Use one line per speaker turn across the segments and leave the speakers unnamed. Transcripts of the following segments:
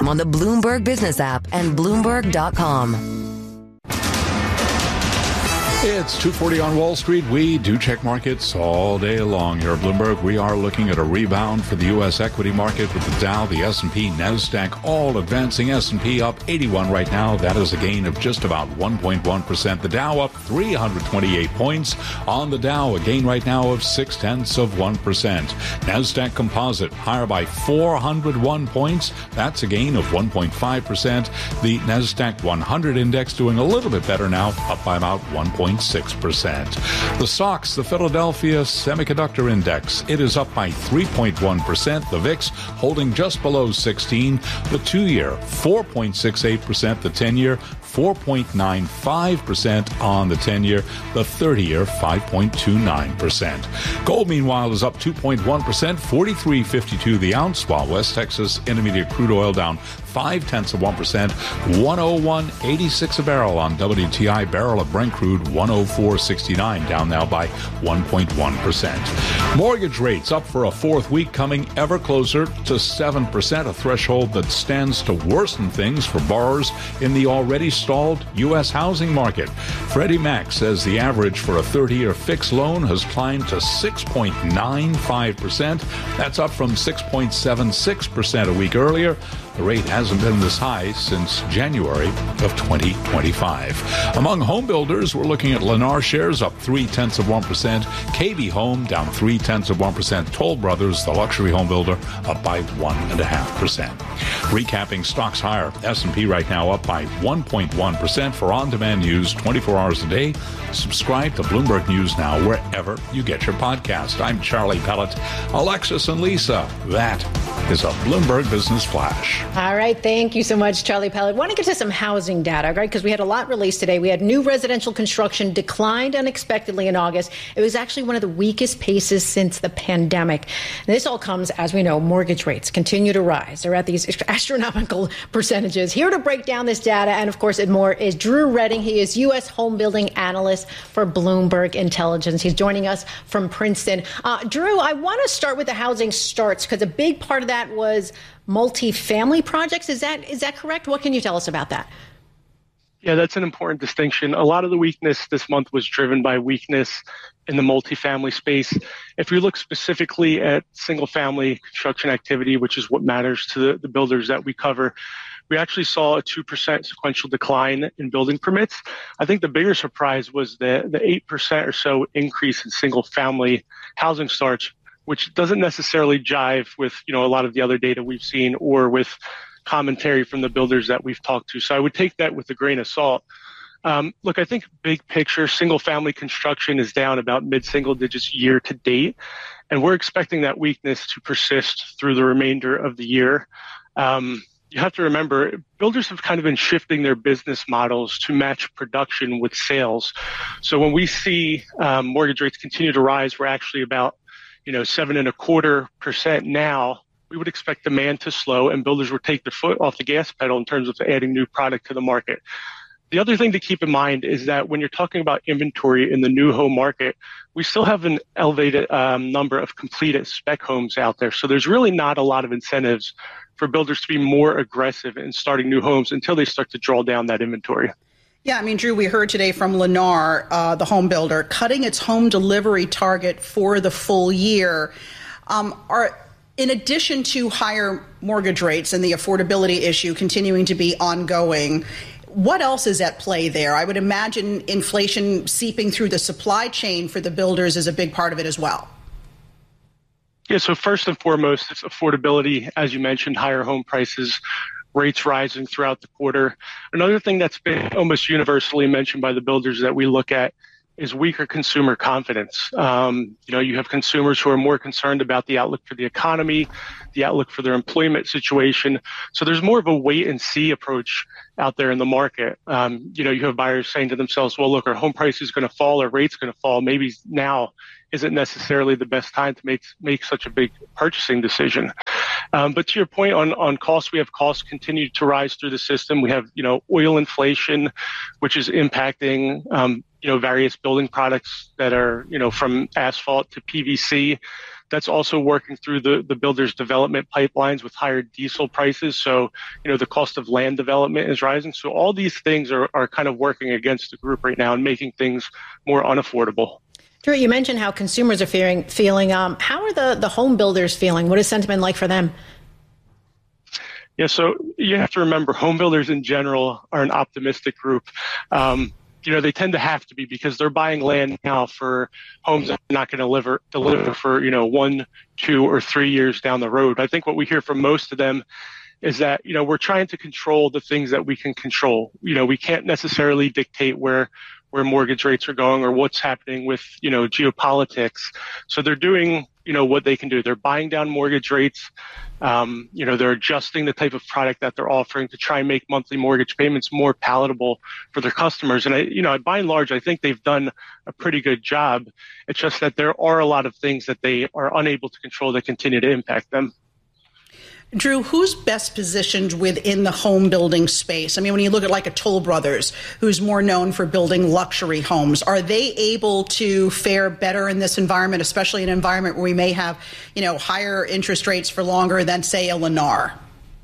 anytime on the Bloomberg Business app and Bloomberg.com.
It's 2:40 on Wall Street. We do check markets all day long here at Bloomberg. We are looking at a rebound for the U.S. equity market with the Dow, the S&P, NASDAQ all advancing. S&P up 81 right now. That is a gain of just about 1.1%. The Dow up 328 points. On the Dow, a gain right now of 0.6%. NASDAQ Composite higher by 401 points. That's a gain of 1.5%. The NASDAQ 100 index doing a little bit better now, up by about 1.6%. The SOX, the Philadelphia Semiconductor Index, it is up by 3.1%. The VIX holding just below 16. The 2-year, 4.68%. The 10-year, 4.95% on the 10-year. The 30-year, 5.29%. Gold, meanwhile, is up 2.1%, $43.52 the ounce, while West Texas Intermediate crude oil down 0.5%, 101.86 a barrel on WTI. Barrel of Brent crude 104.69, down now by 1.1%. Mortgage rates up for a fourth week, coming ever closer to 7%, a threshold that stands to worsen things for borrowers in the already stalled U.S. housing market. Freddie Mac says the average for a 30-year fixed loan has climbed to 6.95%. That's up from 6.76% a week earlier. The rate hasn't been this high since January of 2025. Among home builders, we're looking at Lennar shares up 0.3%. KB Home down 0.3%. Toll Brothers, the luxury home builder, up by 1.5%. Recapping stocks higher. S&P right now up by 1.1%. For on-demand news 24 hours a day, subscribe to Bloomberg News Now wherever you get your podcast. I'm Charlie Pellet. Alexis and Lisa, that is a Bloomberg Business Flash.
All right. Thank you so much, Charlie Pellet. Want to get to some housing data, right? Because we had a lot released today. We had new residential construction declined unexpectedly in August. It was actually one of the weakest paces since the pandemic. And this all comes, as we know, mortgage rates continue to rise. They're at these astronomical percentages. Here to break down this data and, of course, and more is Drew Redding. He is U.S. home building analyst for Bloomberg Intelligence. He's joining us from Princeton. Drew, I want to start with the housing starts because a big part of that was multifamily projects. Is that correct? What can you tell us about that?
Yeah, that's an important distinction. A lot of the weakness this month was driven by weakness in the multifamily space. If we look specifically at single family construction activity, which is what matters to the builders that we cover, we actually saw a 2% sequential decline in building permits. I think the bigger surprise was the 8% or so increase in single family housing starts, which doesn't necessarily jive with, a lot of the other data we've seen or with commentary from the builders that we've talked to. So I would take that with a grain of salt. Look, I think big picture, single family construction is down about mid-single digits year to date, and we're expecting that weakness to persist through the remainder of the year. You have to remember, builders have kind of been shifting their business models to match production with sales. So when we see mortgage rates continue to rise, we're actually about 7.25% now. We would expect demand to slow and builders would take their foot off the gas pedal in terms of adding new product to the market. The other thing to keep in mind is that when you're talking about inventory in the new home market, we still have an elevated number of completed spec homes out there. So there's really not a lot of incentives for builders to be more aggressive in starting new homes until they start to draw down that inventory.
Yeah, Drew, we heard today from Lennar, the home builder, cutting its home delivery target for the full year. In addition to higher mortgage rates and the affordability issue continuing to be ongoing, what else is at play there? I would imagine inflation seeping through the supply chain for the builders is a big part of it as well.
Yeah, so first and foremost, it's affordability. As you mentioned, higher home prices, rates rising throughout the quarter. Another thing that's been almost universally mentioned by the builders that we look at is weaker consumer confidence. You have consumers who are more concerned about the outlook for the economy, the outlook for their employment situation. So there's more of a wait and see approach out there in the market. You have buyers saying to themselves, well, look, our home price is going to fall, our rate's going to fall. Maybe now isn't necessarily the best time to make such a big purchasing decision. But to your point on costs, we have costs continue to rise through the system. We have, oil inflation, which is impacting, various building products that are, from asphalt to PVC. That's also working through the builders' development pipelines with higher diesel prices. So, the cost of land development is rising. So all these things are kind of working against the group right now and making things more unaffordable.
Drew, you mentioned how consumers are feeling. How are the home builders feeling? What is sentiment like for them?
Yeah, so you have to remember home builders in general are an optimistic group. They tend to have to be because they're buying land now for homes that are not going to deliver for, 1, 2, or 3 years down the road. I think what we hear from most of them is that, we're trying to control the things that we can control. We can't necessarily dictate where mortgage rates are going or what's happening with, geopolitics. So they're doing, what they can do. They're buying down mortgage rates. They're adjusting the type of product that they're offering to try and make monthly mortgage payments more palatable for their customers. And by and large, I think they've done a pretty good job. It's just that there are a lot of things that they are unable to control that continue to impact them.
Drew, who's best positioned within the home building space? I mean, when you look at like a Toll Brothers, who's more known for building luxury homes, are they able to fare better in this environment, especially an environment where we may have, higher interest rates for longer than, say, a Lennar?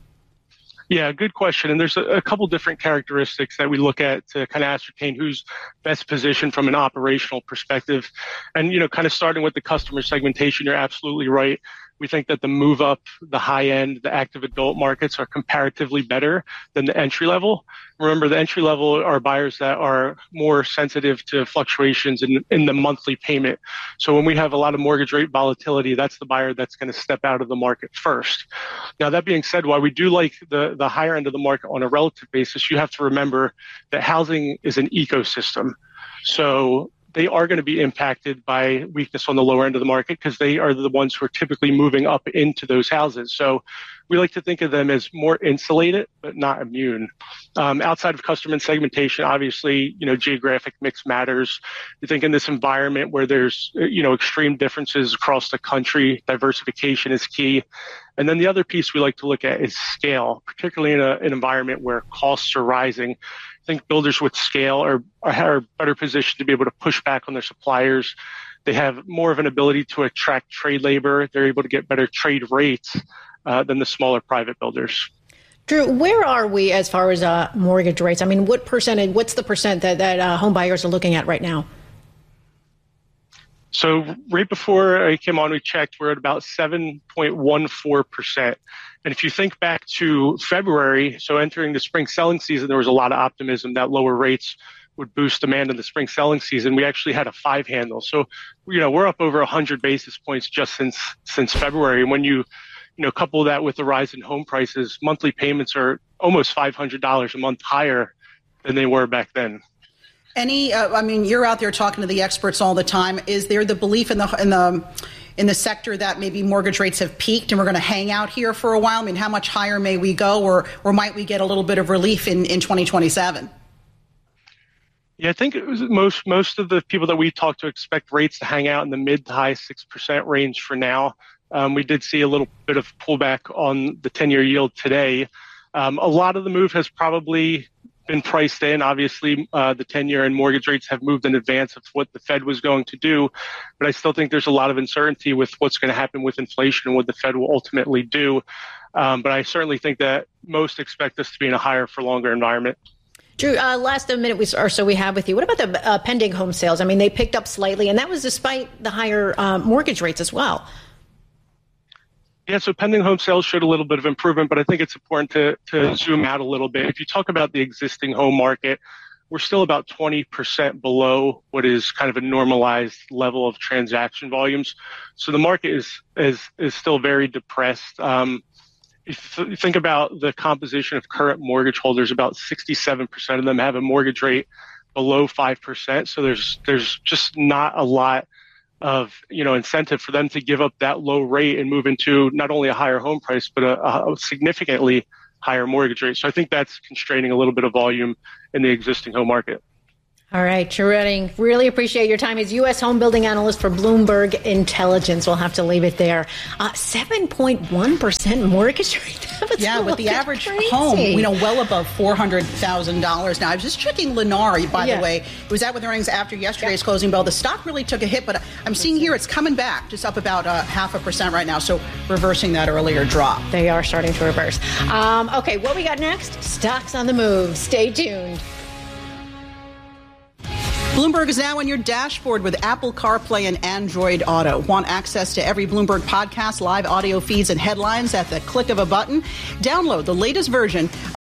Yeah, good question. And there's a couple different characteristics that we look at to kind of ascertain who's best positioned from an operational perspective. And, kind of starting with the customer segmentation, you're absolutely right. We think that the move up, the high end, the active adult markets are comparatively better than the entry level. Remember, the entry level are buyers that are more sensitive to fluctuations in the monthly payment. So when we have a lot of mortgage rate volatility, that's the buyer that's going to step out of the market first. Now, that being said, while we do like the higher end of the market on a relative basis, you have to remember that housing is an ecosystem. So they are going to be impacted by weakness on the lower end of the market because they are the ones who are typically moving up into those houses. So we like to think of them as more insulated, but not immune. Outside of customer segmentation, obviously, geographic mix matters. You think in this environment where there's, extreme differences across the country, diversification is key. And then the other piece we like to look at is scale, particularly in an environment where costs are rising. I think builders with scale are better positioned to be able to push back on their suppliers. They have more of an ability to attract trade labor. They're able to get better trade rates than the smaller private builders.
Drew, where are we as far as mortgage rates? I mean, what's the percent that home buyers are looking at right now?
So right before I came on, we checked, we're at about 7.14%. And if you think back to February, so entering the spring selling season, there was a lot of optimism that lower rates would boost demand in the spring selling season. We actually had a 5 handle. So, we're up over 100 basis points just since February. And when you couple that with the rise in home prices, monthly payments are almost $500 a month higher than they were back then.
You're out there talking to the experts all the time. Is there the belief in the sector that maybe mortgage rates have peaked and we're going to hang out here for a while? I mean, how much higher may we go, or might we get a little bit of relief in 2027?
Yeah, I think it was most of the people that we talk to expect rates to hang out in the mid to high 6% range for now. We did see a little bit of pullback on the 10-year yield today. A lot of the move has probably been priced in. Obviously, the 10-year and mortgage rates have moved in advance of what the Fed was going to do. But I still think there's a lot of uncertainty with what's going to happen with inflation and what the Fed will ultimately do. But I certainly think that most expect us to be in a higher for longer environment.
Drew, last minute or so we have with you. What about the pending home sales? I mean, they picked up slightly, and that was despite the higher mortgage rates as well.
Yeah, so pending home sales showed a little bit of improvement, but I think it's important to zoom out a little bit. If you talk about the existing home market, we're still about 20% below what is kind of a normalized level of transaction volumes. So the market is still very depressed. If you think about the composition of current mortgage holders, about 67% of them have a mortgage rate below 5%. So there's just not a lot of incentive for them to give up that low rate and move into not only a higher home price, but a significantly higher mortgage rate. So I think that's constraining a little bit of volume in the existing home market.
All right, Drew Redding, really appreciate your time. He's U.S. home building analyst for Bloomberg Intelligence. We'll have to leave it there. 7.1% mortgage rate.
Yeah, with the average home, well above $400,000 now. I was just checking Lennar, by the way. It was out with earnings after yesterday's closing bell. The stock really took a hit, but I'm seeing here it's coming back, just up about 0.5% right now, so reversing that earlier drop.
They are starting to reverse. Okay, what we got next? Stocks on the move. Stay tuned.
Bloomberg is now on your dashboard with Apple CarPlay and Android Auto. Want access to every Bloomberg podcast, live audio feeds, and headlines at the click of a button? Download the latest version